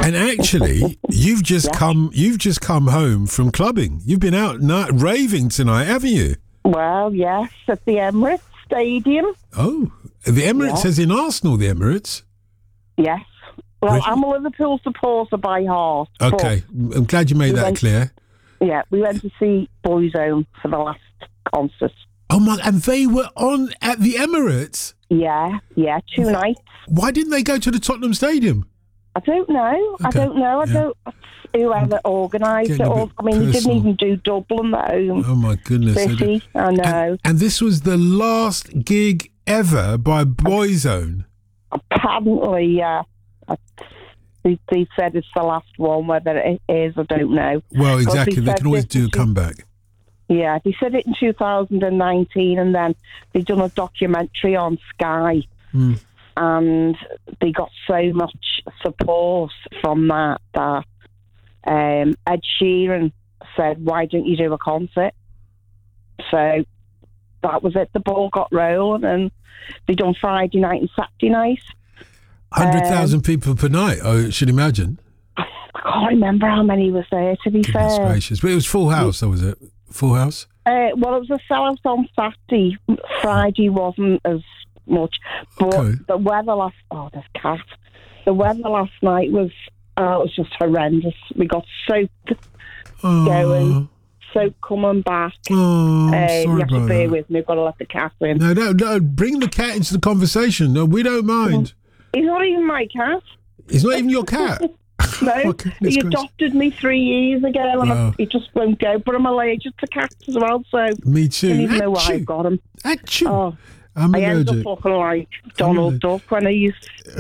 And actually, you've just come home from clubbing. You've been out raving tonight, haven't you? Well, yes, at the Emirates Stadium. Oh, the Emirates as in Arsenal, the Emirates? Yes. Well, I'm a Liverpool supporter by heart. Okay, I'm glad you made that clear. Yeah, we went to see Boyzone for the last concert. Oh my! And they were on at the Emirates. Yeah, 2 nights. Why didn't they go to the Tottenham Stadium? I don't know. Okay. I don't. Whoever organised it all. I mean, they didn't even do Dublin at home. Oh my goodness! City, I know. And this was the last gig ever by Boyzone. Apparently, yeah. They said it's the last one. Whether it is, I don't know. Well, exactly. They can always do a comeback. Yeah, they said it in 2019, and then they done a documentary on Sky, and they got so much support from that Ed Sheeran said, "Why don't you do a concert?" So that was it. The ball got rolling, and they done Friday night and Saturday night. 100,000 people per night, I should imagine. I can't remember how many was there, to be fair. Goodness gracious. But it was full house, though, was it? Full house? Well, it was a sellout on Saturday. Friday wasn't as much. But the weather last... Oh, there's cat. The weather last night was... it was just horrendous. We got soaked going, soaked coming back. Oh, sorry you have to bear that. with me. I've got to let the cat in. No, bring the cat into the conversation. No, we don't mind. He's not even my cat. He's not even your cat? No, he adopted me 3 years ago, and he just won't go. But I'm allergic to cats as well, so... Me too. I don't even know why I've got him. Achoo. Oh, I'm I end allergic. up looking like Donald Duck when I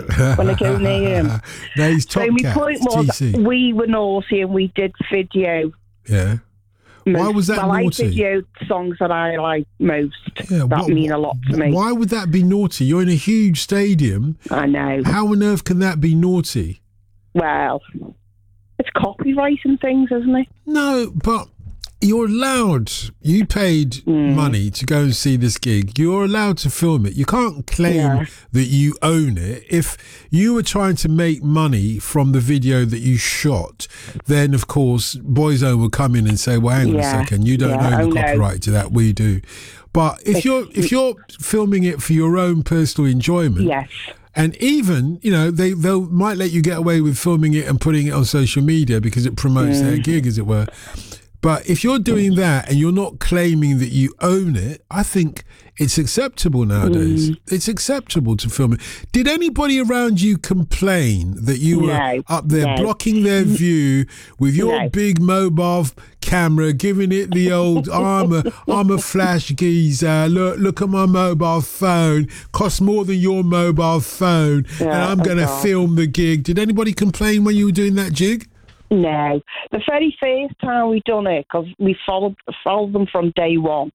go near him. No, he's top so my cat. point was, TC. we were naughty and we did video. Yeah. Why was that naughty? I videoed songs that I like most. Yeah, that mean a lot to me. Why would that be naughty? You're in a huge stadium. I know. How on earth can that be naughty? Well, it's copyrighting things, isn't it? No, but you're allowed. You paid money to go and see this gig. You're allowed to film it. You can't claim that you own it. If you were trying to make money from the video that you shot, then of course Boyzone will come in and say, "Well, hang on a second, you don't own the copyright to that. We do." But if you're filming it for your own personal enjoyment, and even they might let you get away with filming it and putting it on social media because it promotes their gig, as it were. But if you're doing that and you're not claiming that you own it, I think it's acceptable nowadays. It's acceptable to film it. Did anybody around you complain that you were up there blocking their view with your big mobile camera, giving it the old I'm a flash geezer, look at my mobile phone, costs more than your mobile phone, and I'm going to film the gig? Did anybody complain when you were doing that jig? No. The very first time we done it, because we followed them from day one,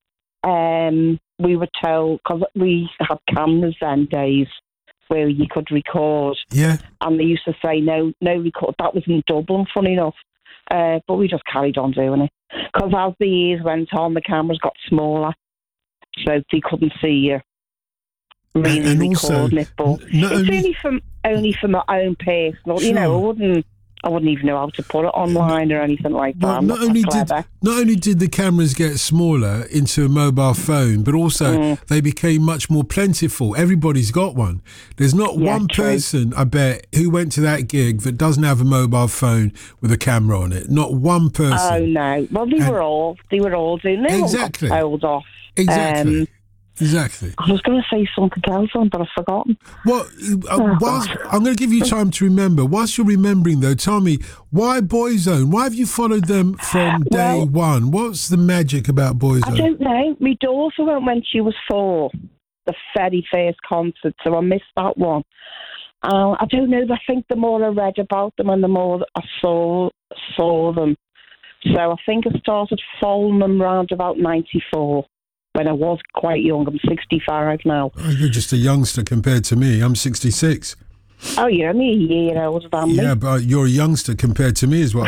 we were told, because we had cameras then days where you could record. Yeah. And they used to say, no record. That was in Dublin, funny enough. But we just carried on doing it. Because as the years went on, the cameras got smaller, so they couldn't see you really recording it. But it's only for my own personal, Sure. I wouldn't even know how to put it online or anything like that. Well, not only did the cameras get smaller into a mobile phone, but also they became much more plentiful. Everybody's got one. There's not one person, I bet, who went to that gig that doesn't have a mobile phone with a camera on it. Not one person. Oh no! Well, they were all doing it. Exactly. Held off. Exactly. Exactly. I was going to say something else, but I've forgotten. Well, I'm going to give you time to remember. Whilst you're remembering, though, tell me, why Boyzone? Why have you followed them from day one? What's the magic about Boyzone? I don't know. My daughter went when she was 4, the very first concert, so I missed that one. I don't know. I think the more I read about them and the more I saw them. So I think I started following them around about 94. When I was quite young. I'm 65 now. Oh, you're just a youngster compared to me. I'm 66. Oh, you're only a year older than me. Yeah, but you're a youngster compared to me is what